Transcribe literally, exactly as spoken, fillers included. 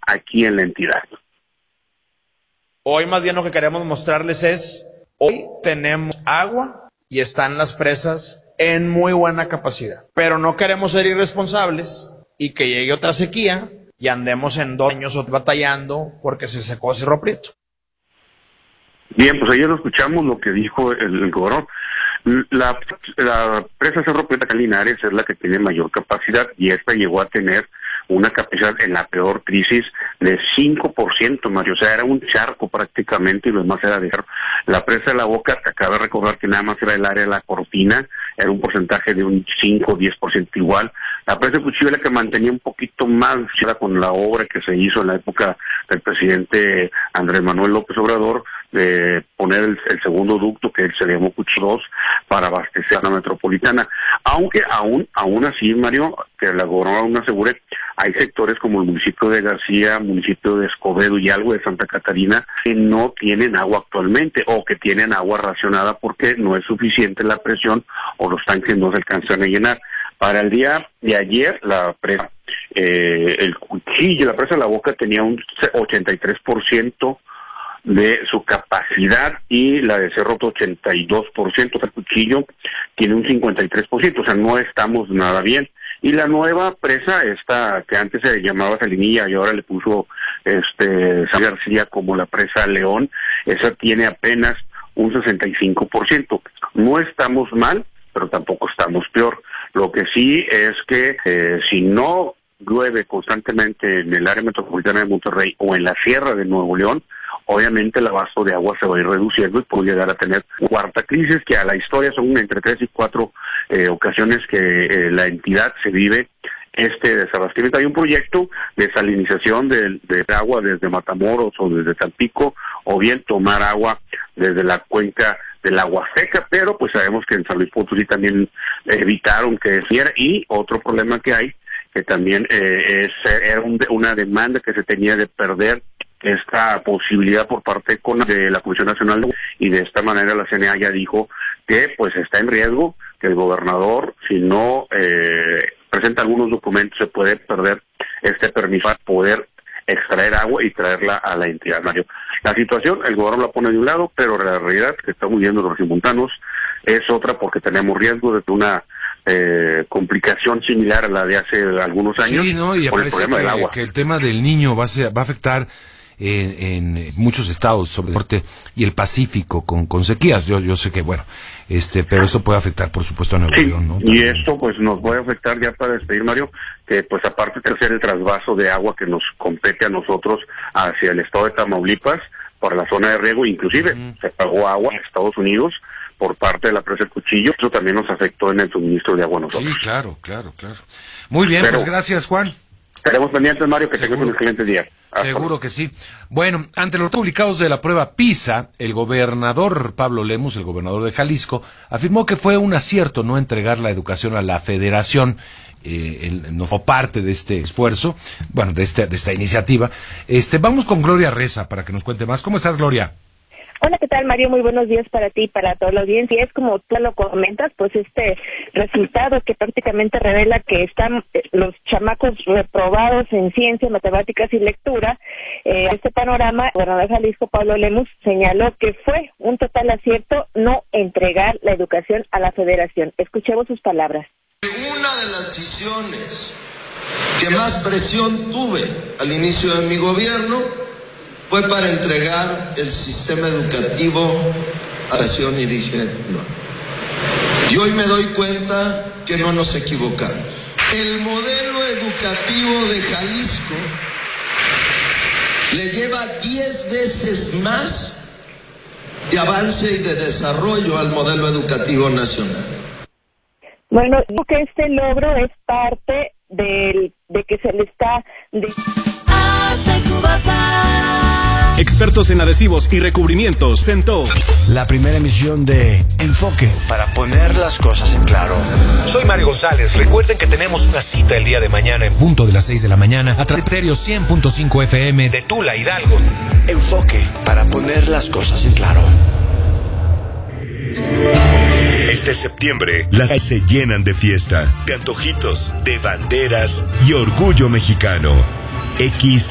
aquí en la entidad. Hoy más bien lo que queremos mostrarles es, hoy tenemos agua y están las presas en muy buena capacidad, pero no queremos ser irresponsables y que llegue otra sequía y andemos en dos años batallando porque se secó Cerro Prieto. Bien, pues ayer lo escuchamos lo que dijo el, el gobernador. La, la presa Cerro Prieto acá en Linares es la que tiene mayor capacidad y esta llegó a tener una capacidad en la peor crisis de cinco por ciento, Mario, o sea, era un charco prácticamente y lo demás era de hierro. La presa de La Boca, te acabo de recordar que nada más era el área de la Cortina, era un porcentaje de un cinco o diez por ciento igual. La presa de Cuchillo era la que mantenía un poquito más con la obra que se hizo en la época del presidente Andrés Manuel López Obrador, de poner el, el segundo ducto que se llamó Cuchillo dos para abastecer a la metropolitana. Aunque aún aún así, Mario, que la gobernadora aún asegure, hay sectores como el municipio de García, municipio de Escobedo y algo de Santa Catarina que no tienen agua actualmente o que tienen agua racionada porque no es suficiente la presión o los tanques no se alcanzan a llenar. Para el día de ayer, la presa, eh, el Cuchillo, la presa de La Boca tenía un ochenta y tres por ciento de su capacidad y la de Cerro ochenta y dos por ciento, o sea, el Cuchillo tiene un cincuenta y tres por ciento, o sea, no estamos nada bien. Y la nueva presa, esta que antes se llamaba Salinilla y ahora le puso este San García como la presa León, esa tiene apenas un sesenta y cinco por ciento. No estamos mal, pero tampoco estamos peor. Lo que sí es que eh, si no llueve constantemente en el área metropolitana de Monterrey o en la sierra de Nuevo León, obviamente el abasto de agua se va a ir reduciendo y puede llegar a tener cuarta crisis, que a la historia son entre tres y cuatro eh, ocasiones que eh, la entidad se vive este desabastecimiento. Hay un proyecto de salinización de, de agua desde Matamoros o desde Tampico, o bien tomar agua desde la cuenca del Agua Seca, pero pues sabemos que en San Luis Potosí también evitaron que fuera, y otro problema que hay, que también eh, es era un, una demanda que se tenía de perder esta posibilidad por parte de la Comisión Nacional, y de esta manera la C N A ya dijo que pues está en riesgo, que el gobernador, si no eh, presenta algunos documentos, se puede perder este permiso para poder extraer agua y traerla a la entidad, Mario. La situación, el gobernador la pone de un lado, pero la realidad que estamos viendo los regiomontanos es otra, porque tenemos riesgo de una eh, complicación similar a la de hace algunos años. Sí, no, y por el problema que, del agua. que el tema del Niño va a, ser, va a afectar En, en muchos estados, sobre el norte y el Pacífico, con, con sequías. Yo yo sé que, bueno, este pero eso puede afectar, por supuesto, a Nuevo sí, León, ¿no? Y también esto, pues, nos puede afectar, ya para despedir, Mario, que, pues, aparte de hacer el trasvaso de agua que nos compete a nosotros hacia el estado de Tamaulipas, por la zona de riego, inclusive, uh-huh. se pagó agua en Estados Unidos por parte de la presa del Cuchillo. Eso también nos afectó en el suministro de agua a nosotros. Sí, claro, claro, claro. Muy bien, pero, pues, gracias, Juan. Estaremos pendientes, Mario, que tengas un excelente día. Hasta Seguro luego. Que sí. Bueno, ante los publicados de la prueba PISA, el gobernador Pablo Lemus, el gobernador de Jalisco, afirmó que fue un acierto no entregar la educación a la federación. Eh, él no fue parte de este esfuerzo, bueno, de, este, de esta iniciativa. Este, vamos con Gloria Reza para que nos cuente más. ¿Cómo estás, Gloria? Hola, ¿qué tal, Mario? Muy buenos días para ti y para toda la audiencia. Es como tú lo comentas, pues este resultado que prácticamente revela que están los chamacos reprobados en ciencia, matemáticas y lectura. Eh, este panorama, el gobernador de Jalisco, Pablo Lemus, señaló que fue un total acierto no entregar la educación a la federación. Escuchemos sus palabras. Una de las decisiones que más presión tuve al inicio de mi gobierno fue para entregar el sistema educativo a la nación, y dije no. Y hoy me doy cuenta que no nos equivocamos. El modelo educativo de Jalisco le lleva diez veces más de avance y de desarrollo al modelo educativo nacional. Bueno, creo que este logro es parte del, de que se le está... De... Expertos en adhesivos y recubrimientos, Centov. La primera emisión de Enfoque, para poner las cosas en claro. Soy Mario González. Recuerden que tenemos una cita el día de mañana en punto de las seis de la mañana a través de cien punto cinco F M de Tula, Hidalgo. Enfoque, para poner las cosas en claro. Este septiembre, las calles se llenan de fiesta, de antojitos, de banderas y orgullo mexicano. X